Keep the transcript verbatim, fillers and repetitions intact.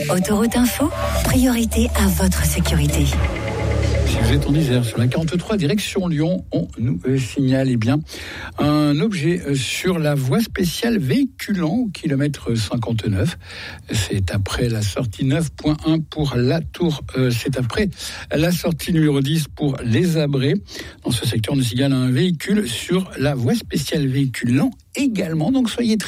Autoroute Info, priorité à votre sécurité. Si vous êtes en Isère, sur la quarante-trois, direction Lyon, on nous euh, signale eh bien, un objet euh, sur la voie spéciale véhiculant au kilomètre cinquante-neuf. C'est après la sortie neuf point un pour la Tour. Euh, c'est après la sortie numéro dix pour les Abrets. Dans ce secteur, on nous signale un véhicule sur la voie spéciale véhiculant également. Donc soyez très